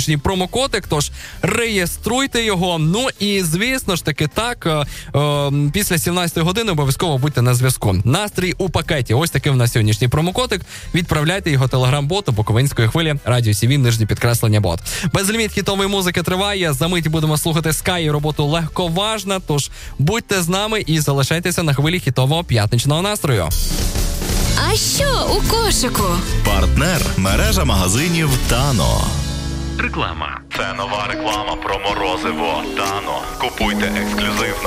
сьогоднішній промокодик, тож реєструйте його. Ну і, звісно ж таки, так, після 17 години обов'язково будьте на зв'язку. Настрій у пакеті. Ось такий в нас сьогоднішній промокодик. Відправляйте його телеграм-боту Буковинської хвилі Радіо СІВІ, _, бот. Безліміт хітової музики триває. За мить будемо слухати Sky і роботу Легковажна. Тож будьте з нами і залишайтеся на хвилі хітового п'ятничного настрою. А що у кошику? Партнер – мережа магазинів Тано. Реклама. Це нова реклама про морозиво Тано. Купуйте ексклюзивно